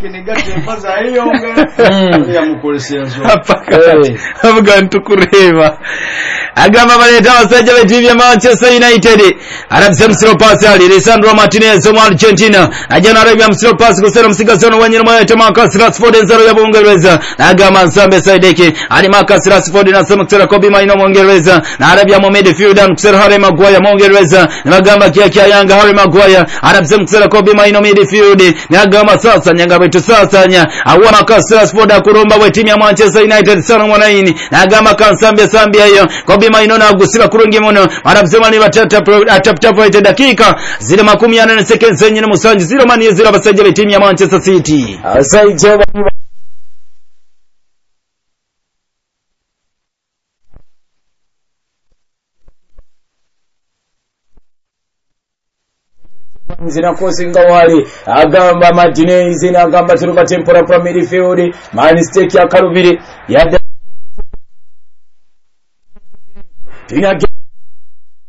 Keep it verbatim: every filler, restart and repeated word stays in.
kinigate baza hiyo ya mukolesera zo avuga ntukureba agamba baleta abasajja b'ettiimu ya Manchester United arabise msiro pasi ali Lisandro Martinez wa Argentina ajana arabia msiro pasi kusera msigazono wanyina mwa tema Marcus Rashford nzaro ya Bungereza agamba Nsambe Saideki ali Marcus Rashford na sema kusera Kobe Maino Bungereza na arabia mu midfielder kusera Harry Maguire Bungereza na agamba kia kia Yanga Harry Maguire arabise kusera Kobe Maino midfield na agamba sasa nyanga betu sasa nya awa Marcus Rashford akuromba we timu ya Manchester United sana mwanaini na agamba Kansambe Sambia hiyo Kobe Maino na gusira kurungi muno arabisema ni batata ataptapo ite dakika zile makumi ya nane seconds zenye musanji zero mani zero abasajja be timu ya Manchester City asajja zina kosinga wali agamba Martinez na agamba turuba tempora from midfield man mistake ya Karubiri ya tina